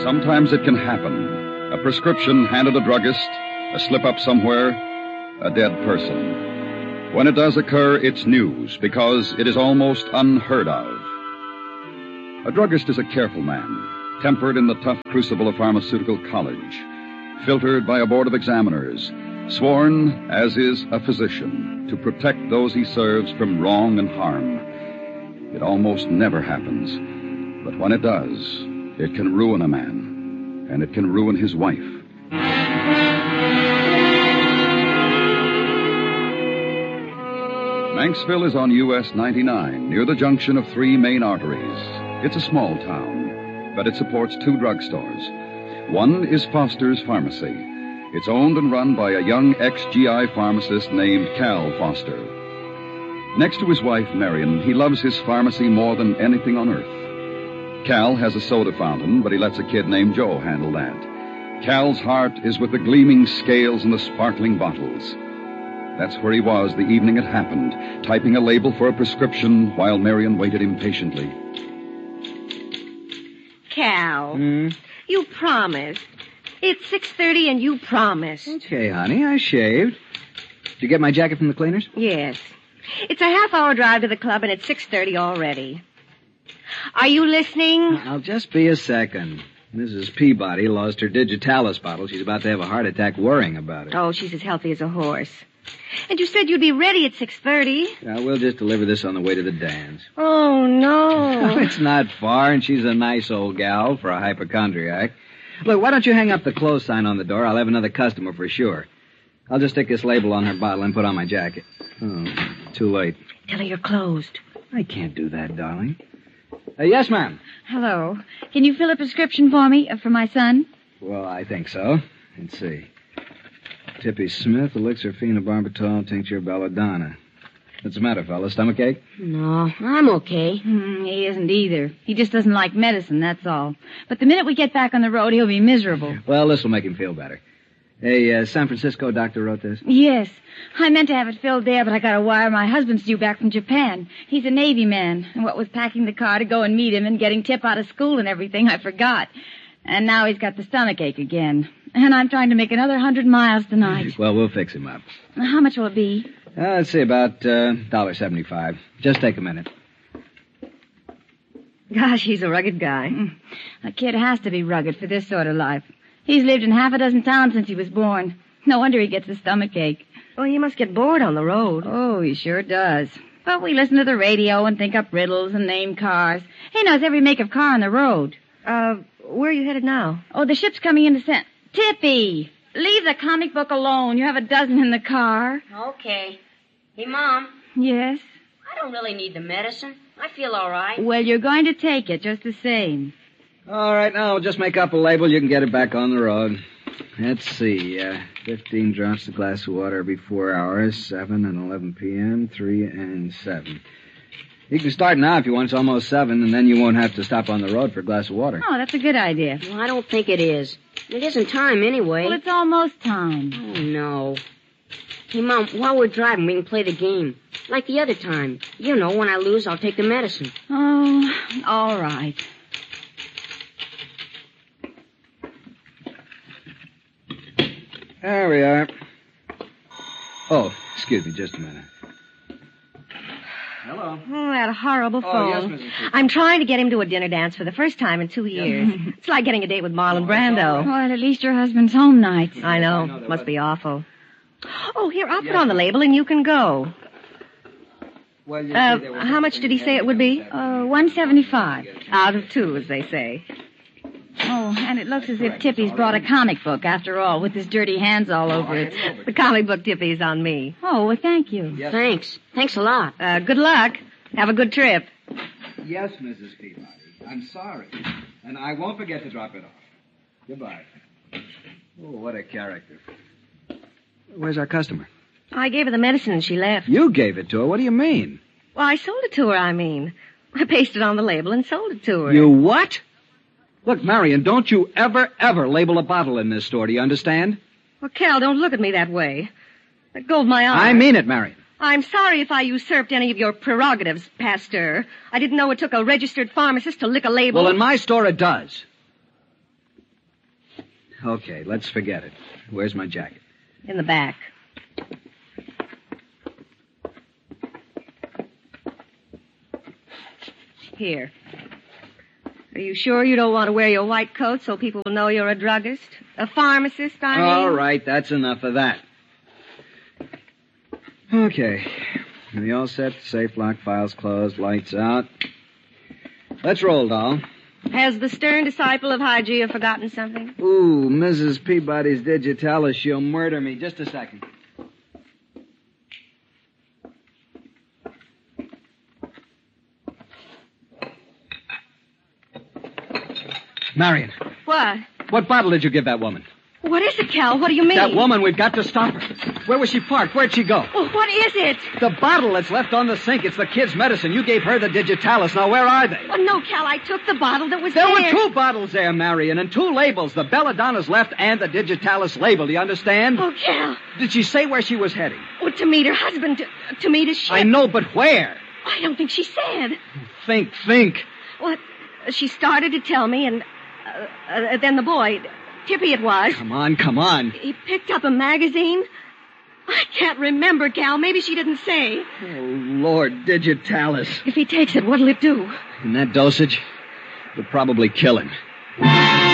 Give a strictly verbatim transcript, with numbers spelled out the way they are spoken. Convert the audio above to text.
Sometimes it can happen. A prescription handed a druggist, a slip-up somewhere, a dead person. When it does occur, it's news because it is almost unheard of. A druggist is a careful man, tempered in the tough crucible of pharmaceutical college, filtered by a board of examiners, sworn, as is a physician, to protect those he serves from wrong and harm. It almost never happens, but when it does, it can ruin a man, and it can ruin his wife. Manxville is on U S ninety-nine, near the junction of three main arteries. It's a small town, but it supports two drugstores. One is Foster's Pharmacy. It's owned and run by a young ex-G I pharmacist named Cal Foster. Next to his wife, Marion, he loves his pharmacy more than anything on earth. Cal has a soda fountain, but he lets a kid named Joe handle that. Cal's heart is with the gleaming scales and the sparkling bottles. That's where he was the evening it happened, typing a label for a prescription while Marion waited impatiently. Cal, Hmm? you promised. It's six thirty and you promised. Okay, honey, I shaved. Did you get my jacket from the cleaners? Yes. It's a half-hour drive to the club and it's six thirty already. Are you listening? I'll just be a second. Missus Peabody lost her digitalis bottle. She's about to have a heart attack worrying about it. Oh, she's as healthy as a horse. And you said you'd be ready at six thirty. Yeah, we'll just deliver this on the way to the dance. Oh, no. It's not far, and she's a nice old gal for a hypochondriac. Look, why don't you hang up the close sign on the door? I'll have another customer for sure. I'll just stick this label on her bottle and put on my jacket. Oh, too late. Tell her you're closed. I can't do that, darling. Uh, yes, ma'am. Hello. Can you fill a prescription for me, uh, for my son? Well, I think so. Let's see. Tippy Smith, elixir phenobarbital, tincture belladonna. What's the matter, fella? Stomachache? No, I'm okay. Mm, he isn't either. He just doesn't like medicine, that's all. But the minute we get back on the road, he'll be miserable. Well, this will make him feel better. Hey, uh, San Francisco doctor wrote this? Yes. I meant to have it filled there, but I got a wire. My husband's due back from Japan. He's a Navy man. And what with packing the car to go and meet him and getting Tip out of school and everything, I forgot. And now he's got the stomachache again. And I'm trying to make another hundred miles tonight. Well, we'll fix him up. How much will it be? Uh, let's see, about uh, one dollar seventy-five. Just take a minute. Gosh, he's a rugged guy. Mm. A kid has to be rugged for this sort of life. He's lived in half a dozen towns since he was born. No wonder he gets a stomachache. Well, he must get bored on the road. Oh, he sure does. But we listen to the radio and think up riddles and name cars. He knows every make of car on the road. Uh, where are you headed now? Oh, the ship's coming into San... Tippy! Leave the comic book alone. You have a dozen in the car. Okay. Hey, Mom, Yes? I don't really need the medicine. I feel all right. Well, you're going to take it just the same. All right, now we'll just make up a label. You can get it back on the road. Let's see. Uh, fifteen drops a glass of water every four hours, seven and eleven p.m., three and seven. You can start now if you want. It's almost seven, and then you won't have to stop on the road for a glass of water. Oh, that's a good idea. Well, I don't think it is. It isn't time anyway. Well, it's almost time. Oh, no. Hey, Mom, while we're driving, we can play the game. Like the other time. You know, when I lose, I'll take the medicine. Oh, all right. There we are. Oh, excuse me, just a minute. Hello. Oh, that horrible Oh, phone. yes, Missus Cooper. I'm trying to get him to a dinner dance for the first time in two years. It's like getting a date with Marlon Oh, that's all Brando. Well, at least your husband's home nights. I know. I know that Must was- be awful. Oh, here, I'll put Yes. on the label and you can go. Well, you Uh, see, there was how much did he say it would be? Uh, one seventy-five. Out of two, as they say. Oh, and it looks as if Tippy's brought a comic book, after all, with his dirty hands all over it. The comic book Tippy's on me. Oh, well, thank you. Yes. Thanks. Thanks a lot. Uh, good luck. Have a good trip. Yes, Missus Peabody. I'm sorry. And I won't forget to drop it off. Goodbye. Oh, what a character. Where's our customer? I gave her the medicine and she left. You gave it to her. What do you mean? Well, I sold it to her, I mean. I pasted on the label and sold it to her. You what? Look, Marion, don't you ever, ever label a bottle in this store. Do you understand? Well, Cal, don't look at me that way. That gold my honor. I mean it, Marion. I'm sorry if I usurped any of your prerogatives, Pasteur. I didn't know it took a registered pharmacist to lick a label. Well, in my store it does. Okay, let's forget it. Where's my jacket? In the back. Here. Are you sure you don't want to wear your white coat so people will know you're a druggist? A pharmacist, I mean? All right, that's enough of that. Okay. Are you all set? Safe lock, files closed, lights out. Let's roll, doll. Has the stern disciple of Hygeia forgotten something? Ooh, Missus Peabody's digitalis. She'll murder me. Just a second. Marion, What? what bottle did you give that woman? What is it, Cal? What do you mean? That woman, we've got to stop her. Where was she parked? Where'd she go? Well, what is it? The bottle that's left on the sink. It's the kid's medicine. You gave her the digitalis. Now, where are they? Oh, no, Cal, I took the bottle that was There there. were two bottles there, Marion, and two labels. The belladonna's left and the digitalis label. Do you understand? Oh, Cal. Did she say where she was heading? Oh, to meet her husband, to, to meet his ship. I know, but where? I don't think she said. Think, think. Well, she started to tell me, and uh, uh, then the boy, Tippy it was, Come on, come on. he picked up a magazine. I can't remember, Cal. Maybe she didn't say. Oh, Lord, digitalis. If he takes it, what'll it do? In that dosage, it'll probably kill him.